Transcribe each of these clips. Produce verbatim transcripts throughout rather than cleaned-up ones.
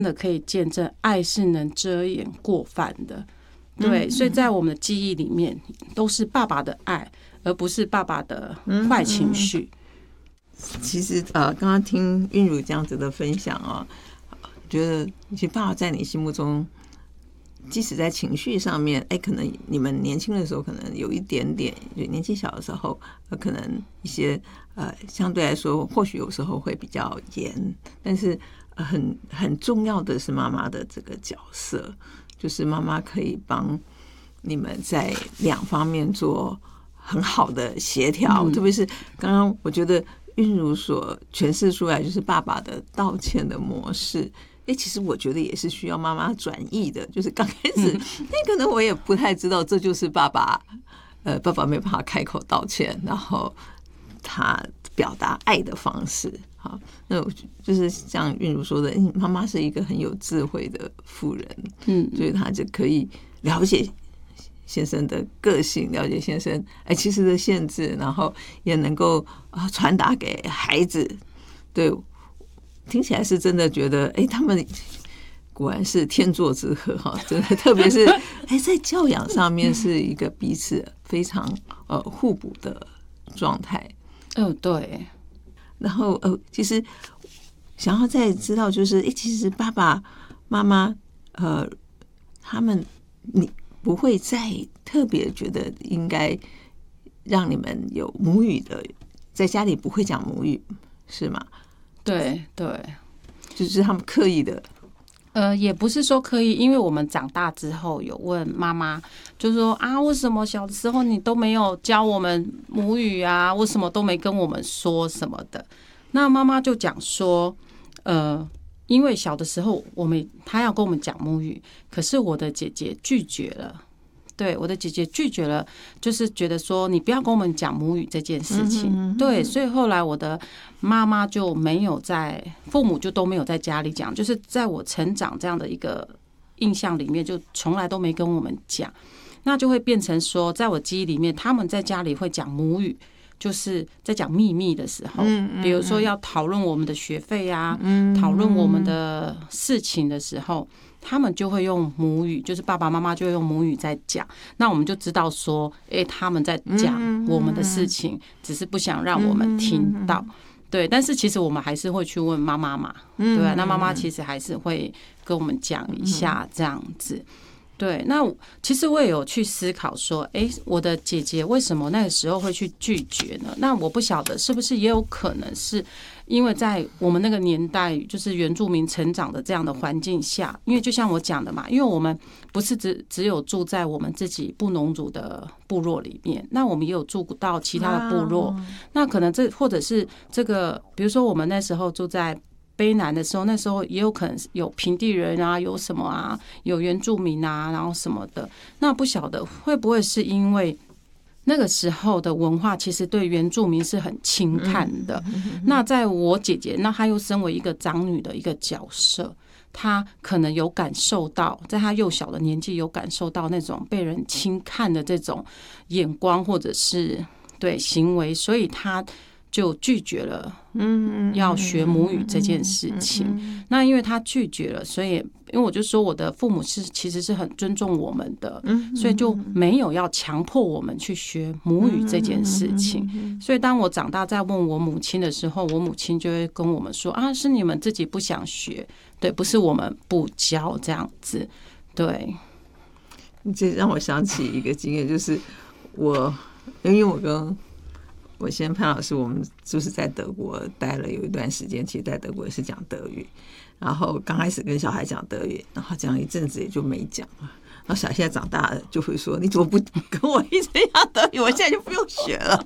的可以见证爱是能遮掩过犯的。对，所以在我们的记忆里面都是爸爸的爱，而不是爸爸的坏情绪。 其实呃，刚刚听韵如这样子的分享啊，觉得其实爸爸在你心目中，即使在情绪上面，哎，可能你们年轻的时候可能有一点点，就年纪小的时候，呃，可能一些呃相对来说，或许有时候会比较严，但是、呃、很很重要的是妈妈的这个角色，就是妈妈可以帮你们在两方面做很好的协调，嗯、特别是刚刚我觉得韵如所诠释出来，就是爸爸的道歉的模式。哎，其实我觉得也是需要妈妈转译的，就是刚开始，那可能我也不太知道，这就是爸爸，呃，爸爸没办法开口道歉，然后他表达爱的方式。好，那我就是像韵如说的，妈妈是一个很有智慧的妇人，嗯，所以她就可以了解先生的个性，了解先生哎其实的限制，然后也能够啊传达给孩子。对，听起来是真的觉得，哎，他们果然是天作之合哈，真的，特别是哎在教养上面是一个彼此非常呃互补的状态。 嗯，对。 然后呃，其实想要再知道，就是哎，其实爸爸妈妈呃，他们你不会再特别觉得应该让你们有母语的，在家里不会讲母语是吗？ 对对， 就是他们刻意的。 呃，也不是说刻意，因为我们长大之后有问妈妈，就说啊，为什么小的时候你都没有教我们母语啊？为什么都没跟我们说什么的？那妈妈就讲说，呃，因为小的时候我们她要跟我们讲母语，可是我的姐姐拒绝了。对，我的姐姐拒绝了，就是觉得说你不要跟我们讲母语这件事情。嗯、对，所以后来我的妈妈就没有在，父母就都没有在家里讲，就是在我成长这样的一个印象里面，就从来都没跟我们讲。那就会变成说，在我记忆里面，他们在家里会讲母语，就是在讲秘密的时候，比如说要讨论我们的学费啊，讨论我们的事情的时候。他们就会用母语，就是爸爸妈妈就会用母语在讲，那我们就知道说，哎、欸，他们在讲我们的事情，只是不想让我们听到。对，但是其实我们还是会去问妈妈嘛，对啊，那妈妈其实还是会跟我们讲一下这样子。对，那其实我也有去思考说，哎、欸，我的姐姐为什么那个时候会去拒绝呢？那我不晓得是不是也有可能是因为在我们那个年代，就是原住民成长的这样的环境下，因为就像我讲的嘛，因为我们不是只只有住在我们自己布农族的部落里面，那我们也有住到其他的部落，那可能这或者是这个，比如说我们那时候住在卑南的时候，那时候也有可能有平地人啊，有什么啊，有原住民啊，然后什么的。那不晓得会不会是因为那个时候的文化其实对原住民是很轻看的。那在我姐姐，那她又身为一个长女的一个角色，她可能有感受到，在她幼小的年纪有感受到那种被人轻看的这种眼光或者是对行为，所以她就拒绝了要学母语这件事情。那因为他拒绝了，所以因为我就说我的父母是其实是很尊重我们的，所以就没有要强迫我们去学母语这件事情。所以当我长大再问我母亲的时候，我母亲就会跟我们说啊，是你们自己不想学，对，不是我们不教这样子。对， 这让我想起一个经验，就是我因为我跟我先潘老师，我们就是在德国待了有一段时间，其实在德国也是讲德语，然后刚开始跟小孩讲德语，然后讲一阵子也就没讲了。然后小孩现在长大了，就会说：“你怎么不跟我一直讲德语？我现在就不用学了。”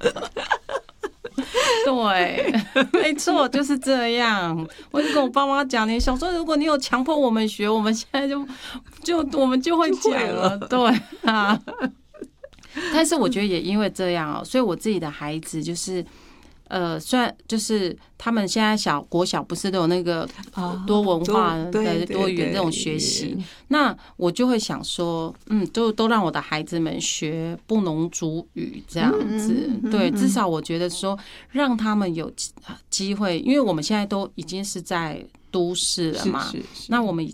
对，没错，就是这样。我就跟我爸妈讲，你小时候如果你有强迫我们学，我们现在就就我们就会讲了。对啊。但是我觉得也因为这样哦，所以我自己的孩子就是，呃，虽然就是他们现在小国小不是都有那个多文化的多语言这种学习，那我就会想说，嗯，都都让我的孩子们学布农族语这样子，对，至少我觉得说让他们有机会，因为我们现在都已经是在都市了嘛， 是是是那我们